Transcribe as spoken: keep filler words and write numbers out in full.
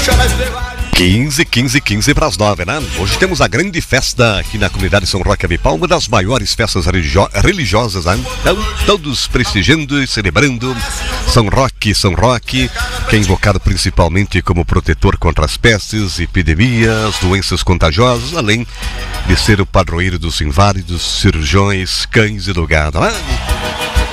quinze, quinze, quinze para as nove, né? Hoje temos a grande festa aqui na comunidade São Roque Avipar, uma das maiores festas religio- religiosas, né? Então, todos prestigiando e celebrando São Roque, São Roque, que é invocado principalmente como protetor contra as pestes, epidemias, doenças contagiosas, além de ser o padroeiro dos inválidos, cirurgiões, cães e do gado, né?